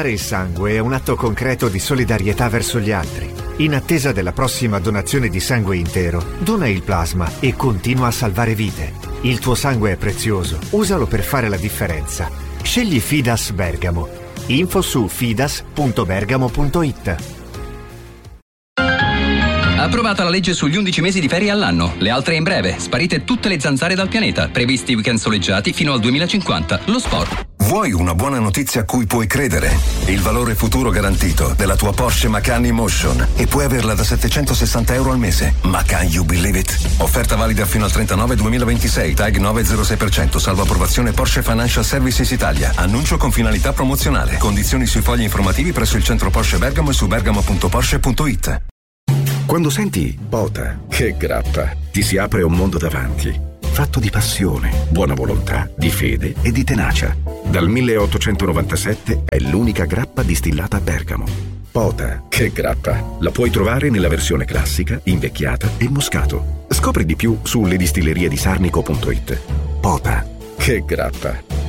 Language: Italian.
Donare il sangue è un atto concreto di solidarietà verso gli altri. In attesa della prossima donazione di sangue intero, dona il plasma e continua a salvare vite. Il tuo sangue è prezioso, usalo per fare la differenza. Scegli Fidas Bergamo. Info su fidas.bergamo.it. Approvata la legge sugli 11 mesi di ferie all'anno, le altre in breve. Sparite tutte le zanzare dal pianeta. Previsti weekend soleggiati fino al 2050. Lo sport. Vuoi una buona notizia a cui puoi credere? Il valore futuro garantito della tua Porsche Macan Emotion e puoi averla da €760 al mese. Macan, you believe it? Offerta valida fino al 39/2026, TAG 906%, salvo approvazione Porsche Financial Services Italia. Annuncio con finalità promozionale. Condizioni sui fogli informativi presso il centro Porsche Bergamo e su bergamo.porsche.it. Quando senti Pota, che grappa, ti si apre un mondo davanti, fatto di passione, buona volontà, di fede e di tenacia. Dal 1897 è l'unica grappa distillata a Bergamo. Pota, che grappa, la puoi trovare nella versione classica, invecchiata e moscato. Scopri di più su ledistilleriedisarnico.it. Pota, che grappa.